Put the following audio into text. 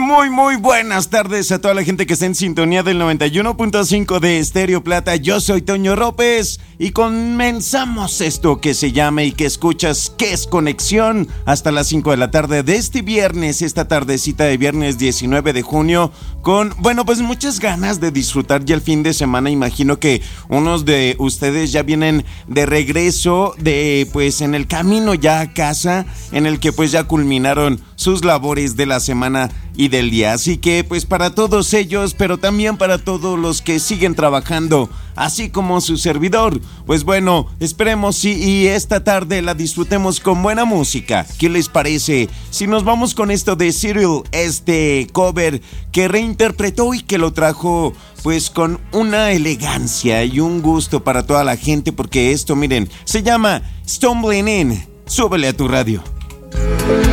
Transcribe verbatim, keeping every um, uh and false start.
Muy, muy buenas tardes a toda la gente que está en sintonía del noventa y uno punto cinco de Estéreo Plata. Yo soy Toño López y comenzamos esto que se llama y que escuchas, que es Conexión, hasta las cinco de la tarde de este viernes, esta tardecita de viernes diecinueve de junio, con, bueno, pues muchas ganas de disfrutar ya el fin de semana. Imagino que unos de ustedes ya vienen de regreso, de pues en el camino ya a casa, en el que pues ya culminaron sus labores de la semana y del día. Así que pues para todos ellos, pero también para todos los que siguen trabajando, así como su servidor, pues bueno, esperemos y, y esta tarde la disfrutemos con buena música. ¿Qué les parece si nos vamos con esto de Cyril, este cover que reinterpretó y que lo trajo pues con una elegancia y un gusto para toda la gente? Porque esto, miren, se llama Stumbling In. Súbele a tu radio.